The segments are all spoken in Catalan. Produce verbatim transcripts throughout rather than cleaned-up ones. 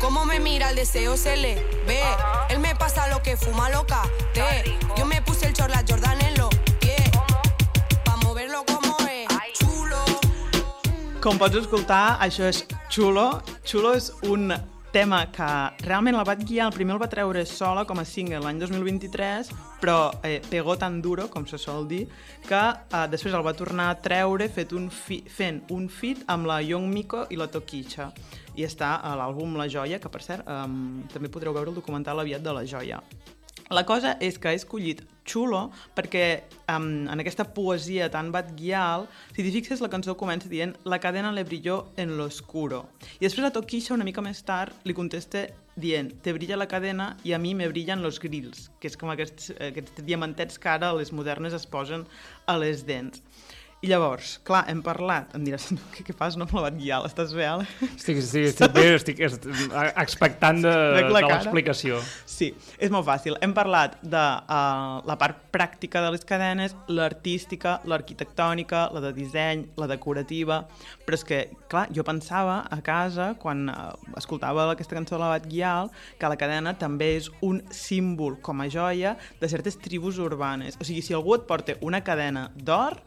Cómo me mira el deseo se le ve. Él me pasa lo que fuma loca te. Yo me puse el chorla Jordan en los pies pa moverlo como es chulo. Com pots escoltar, això és Chulo. Chulo és un tema que realment la Bad Gyal primer el va treure sola com a single l'any dos mil vint-i-tres, però eh, pegó tan duro, com se sol dir, que eh, després el va tornar a treure fet un fi, fent un feat amb la Young Miko i la Tokischa. I està a l'àlbum La Joia, que per cert eh, també podreu veure el documental aviat de La Joia. La cosa és que he escollit Chulo perquè um, en aquesta poesia tan Bad Gyal, si t'hi fixes, la cançó comença dient «La cadena le brilló en lo oscuro». I després la Tokischa, una mica més tard, li contesta dient «Te brilla la cadena i a mi me brillen los grills», que és com aquests, aquests diamantets que ara les modernes es posen a les dents. I llavors, clar, hem parlat, em diràs, què, què fas, no, amb la Bad Gyal, estàs real? Estic, estic, estic bé, estic, estic expectant de, de l'explicació. Sí, és molt fàcil. Hem parlat de uh, la part pràctica de les cadenes, l'artística, l'arquitectònica, la de disseny, la decorativa, però és que, clar, jo pensava a casa, quan uh, escoltava aquesta cançó de la Bad Gyal, que la cadena també és un símbol, com a joia, de certes tribus urbanes. O sigui, si algú et porta una cadena d'or,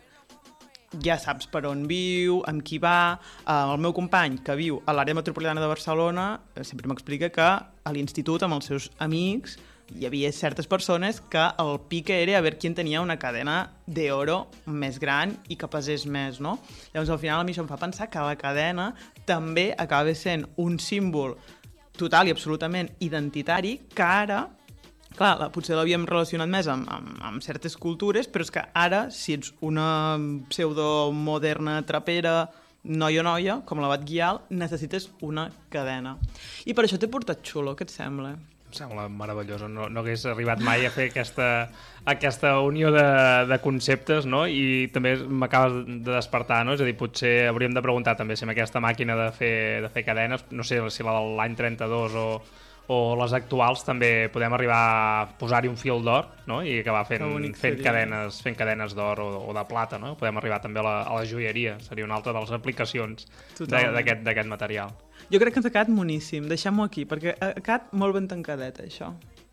ja saps per on viu, amb qui va. Uh, el meu company, que viu a l'àrea metropolitana de Barcelona, sempre m'explica que a l'institut, amb els seus amics, hi havia certes persones que el pique era a veure qui tenia una cadena d'oro més gran i que pesés més, no? Llavors, al final, a mi això em fa pensar que la cadena també acaba sent un símbol total i absolutament identitari que ara... Clar, potser l'havíem relacionat més amb, amb, amb certes cultures, però és que ara, si ets una pseudo-moderna trapera, noia o noia, com la Bad Gyal, necessites una cadena. I per això t'he portat Chulo, què et sembla? Em sembla meravellós, no, no hagués arribat mai a fer aquesta, aquesta unió de, de conceptes, no? I també m'acabes de despertar, no? És a dir, potser hauríem de preguntar també si amb aquesta màquina de fer, de fer cadenes, no sé si la de l'any trenta-dos o... o les actuals també podem arribar a posar-hi un fil d'or, no? I acabar fent, fent cadenes, fent cadenes d'or o, o de plata, no? Podem arribar també a la, a la joieria, seria una altra de les aplicacions d'aquest material. Jo crec que ens ha quedat moníssim, deixem-ho aquí, perquè ha quedat molt ben tancadet, això.